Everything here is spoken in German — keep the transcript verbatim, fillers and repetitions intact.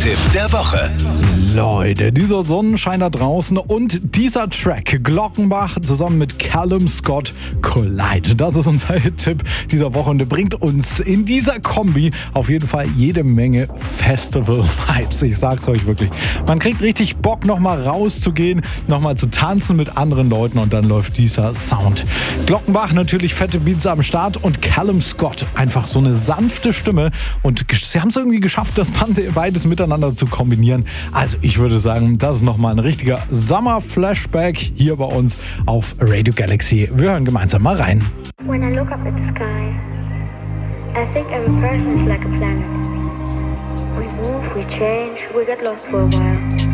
Musiktipp der Woche. Leute, dieser Sonnenschein da draußen und dieser Track Glockenbach zusammen mit Callum Scott, Collide. Das ist unser Hit-Tipp dieser Woche und der bringt uns in dieser Kombi auf jeden Fall jede Menge Festival-Vibes. Ich sag's euch wirklich. Man kriegt richtig Bock, nochmal rauszugehen, nochmal zu tanzen mit anderen Leuten und dann läuft dieser Sound. Glockenbach, natürlich fette Beats am Start und Callum Scott, einfach so eine sanfte Stimme und sie haben es irgendwie geschafft, das beides miteinander zu kombinieren. Also ich würde sagen, das ist nochmal ein richtiger Sommer-Flashback hier bei uns auf Radio Galaxy. Wir hören gemeinsam mal rein. When I look up at the sky, I think every person is like a planet. We move, we change, we get lost for a while.